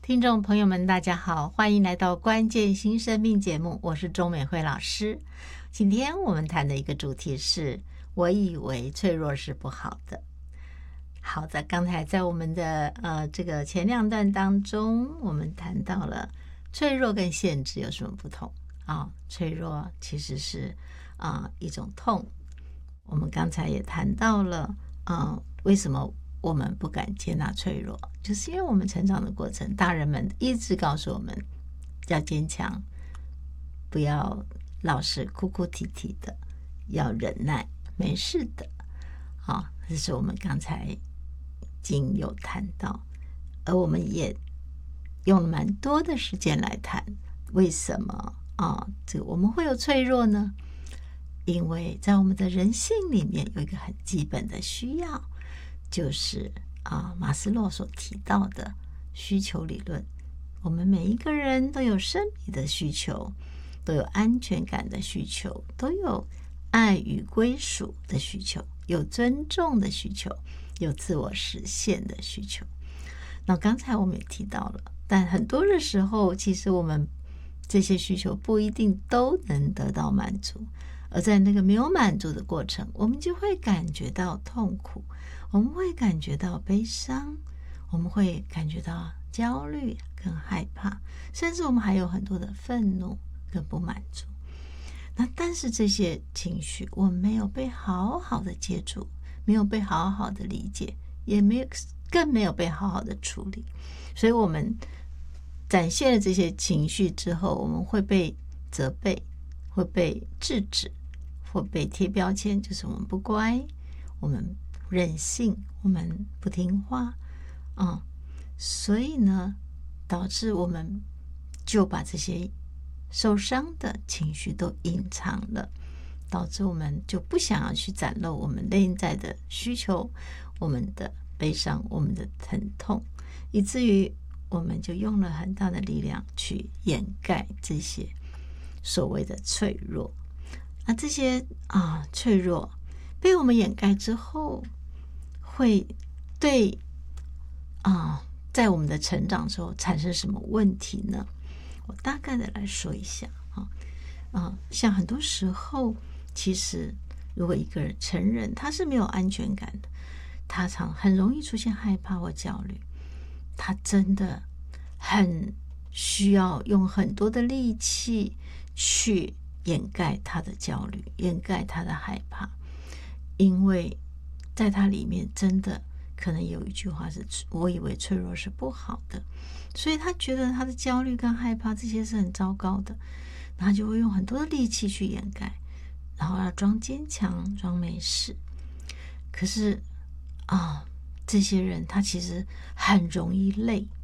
听众朋友们，大家好，欢迎来到关键新生命节目，我是钟美惠老师。今天我们谈的一个主题是，我以为脆弱是不好的。好的，刚才在我们的这个前两段当中，我们谈到了脆弱跟限制有什么不同啊？脆弱其实是一种痛。我们刚才也谈到了为什么我们不敢接纳脆弱，就是因为我们成长的过程，大人们一直告诉我们要坚强，不要老是哭哭啼啼的，要忍耐，没事的。这是我们刚才已经有谈到，而我们也用了蛮多的时间来谈为什么这个我们会有脆弱呢？因为在我们的人性里面有一个很基本的需要，就是马斯洛所提到的需求理论。我们每一个人都有生理的需求，都有安全感的需求，都有爱与归属的需求，有尊重的需求，有自我实现的需求。那刚才我们也提到了，但很多的时候其实我们这些需求不一定都能得到满足，而在那个没有满足的过程，我们就会感觉到痛苦，我们会感觉到悲伤，我们会感觉到焦虑跟害怕，甚至我们还有很多的愤怒跟不满足。那但是这些情绪我们没有被好好的接住，没有被好好的理解，也更没有被好好的处理，所以我们展现了这些情绪之后，我们会被责备，会被制止，会被贴标签，就是我们不乖，我们任性，我们不听话所以呢，导致我们就把这些受伤的情绪都隐藏了，导致我们就不想要去展露我们内在的需求，我们的悲伤，我们的疼痛，以至于我们就用了很大的力量去掩盖这些所谓的脆弱。那这些脆弱被我们掩盖之后，会对在我们的成长之后产生什么问题呢？我大概的来说一下像很多时候，其实如果一个人承认他是没有安全感的，他很容易出现害怕或焦虑，他真的很需要用很多的力气去掩盖他的焦虑，掩盖他的害怕，因为在他里面真的可能有一句话是我以为脆弱是不好的，所以他觉得他的焦虑跟害怕这些是很糟糕的，他就会用很多的力气去掩盖，然后要装坚强，装没事。可是这些人他其实很容易累，